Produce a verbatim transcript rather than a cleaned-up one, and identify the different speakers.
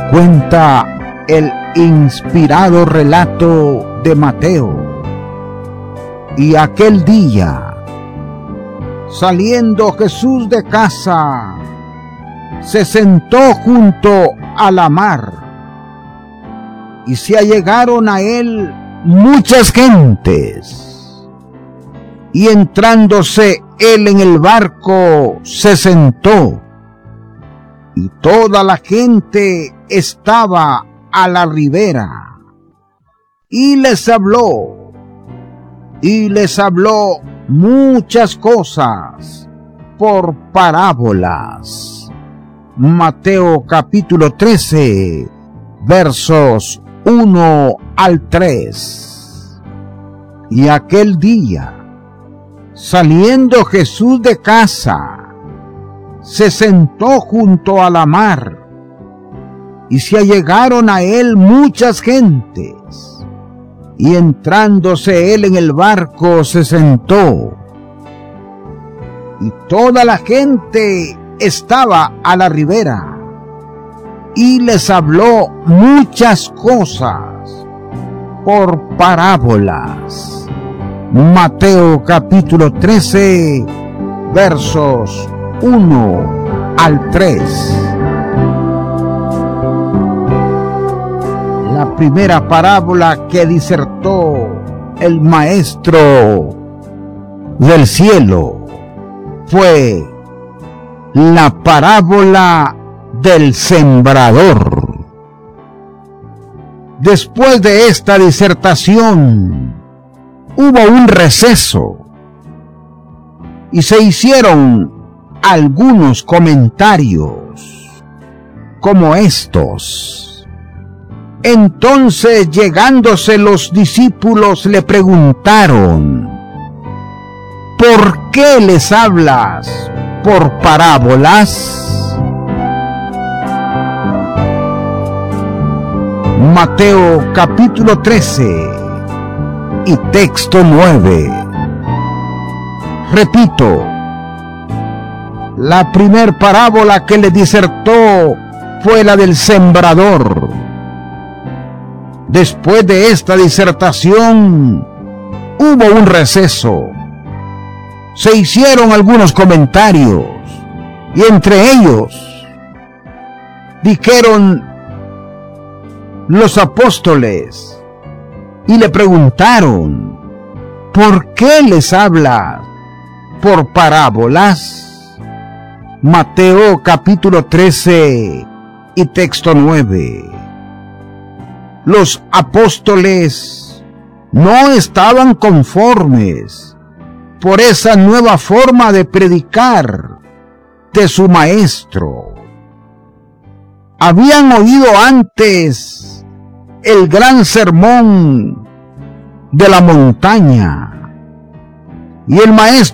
Speaker 1: cuenta el inspirado relato de Mateo. Y aquel día, saliendo Jesús de casa, se sentó junto a la mar, y se allegaron a él muchas gentes, y entrándose él en el barco, se sentó, y toda la gente estaba a la ribera, y les habló, y les habló muchas cosas por parábolas. Mateo capítulo trece, versos uno al tres. Y aquel día, saliendo Jesús de casa, se sentó junto a la mar, y se allegaron a él muchas gentes, y entrándose él en el barco se sentó, y toda la gente estaba a la ribera, y les habló muchas cosas por parábolas. Mateo capítulo trece, versos uno al tres. La primera parábola que disertó el maestro del cielo fue la parábola del sembrador. Después de esta disertación hubo un receso y se hicieron algunos comentarios como estos. Entonces, llegándose los discípulos, le preguntaron: ¿por qué les hablas por parábolas? Mateo capítulo trece y texto nueve. Repito, la primer parábola que le disertó fue la del sembrador. Después de esta disertación hubo un receso. Se hicieron algunos comentarios, y entre ellos dijeron los apóstoles y le preguntaron: ¿por qué les habla por parábolas? Mateo capítulo trece y texto nueve. Los apóstoles no estaban conformes por esa nueva forma de predicar de su maestro. Habían oído antes el gran sermón de la montaña, y el maestro